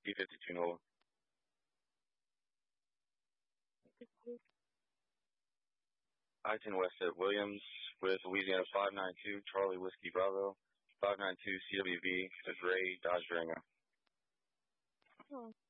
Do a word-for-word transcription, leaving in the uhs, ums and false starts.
B fifty-two Nova. I ten West at Williams with Louisiana five nine two, Charlie Whiskey Bravo, five nine two C W V with Ray Dodge Durango. Oh.